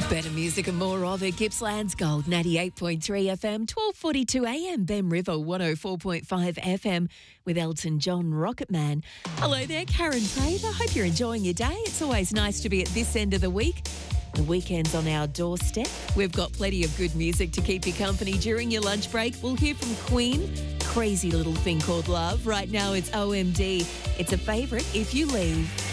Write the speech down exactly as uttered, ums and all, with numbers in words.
Better music and more of it. Gippsland's Gold, ninety-eight point three F M, twelve forty-two A M. Bem River, one oh four point five F M with Elton John, Rocketman. Hello there, Karen Prather. Hope you're enjoying your day. It's always nice to be at this end of the week. The weekend's on our doorstep. We've got plenty of good music to keep you company during your lunch break. We'll hear from Queen, Crazy Little Thing Called Love. Right now it's O M D. It's a favourite if you leave.